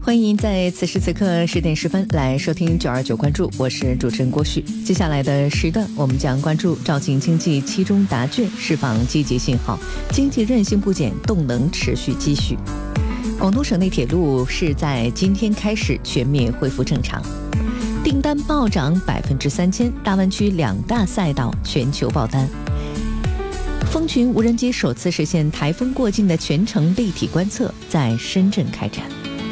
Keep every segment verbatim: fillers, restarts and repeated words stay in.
欢迎在此时此刻十点十分来收听九二九关注，我是主持人郭旭。接下来的时段，我们将关注肇庆经济期中答卷释放积极信号，经济韧性不减，动能持续积蓄。广东省内铁路是在今天开始全面恢复正常，订单暴涨百分之三千，大湾区两大赛道全球爆单。蜂群无人机首次实现台风过境的全程立体观测，在深圳开展。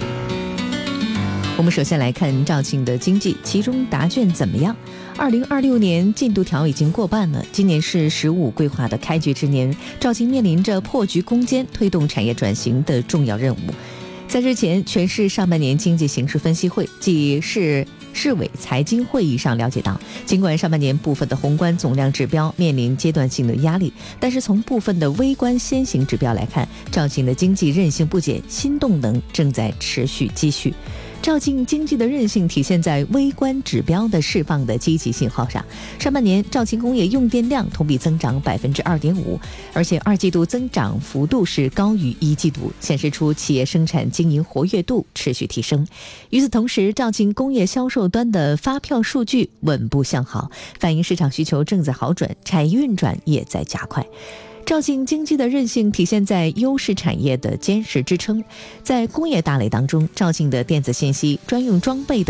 我们首先来看肇庆的经济期中答卷怎么样？二零二六年进度条已经过半了，今年是“十五”规划的开局之年，肇庆面临着破局攻坚、推动产业转型的重要任务。在日前全市上半年经济形势分析会暨市市委财经会议上了解到，尽管上半年部分的宏观总量指标面临阶段性的压力，但是从部分的微观先行指标来看，肇庆的经济韧性不减，新动能正在持续积蓄。肇庆经济的韧性体现在微观指标的释放的积极信号上。上半年肇庆工业用电量同比增长百分之二点五，而且二季度增长幅度是高于一季度，显示出企业生产经营活跃度持续提升。与此同时，肇庆工业销售端的发票数据稳步向好，反映市场需求正在好转，产业运转也在加快。肇庆经济的韧性体现在优势产业的坚实支撑。在工业大类当中，肇庆的电子信息、专用装备的